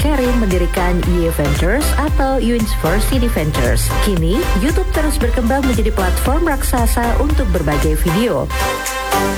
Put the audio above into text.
Sherry mendirikan YE Ventures atau University Ventures. Kini, YouTube terus berkembang menjadi platform raksasa untuk berbagai video.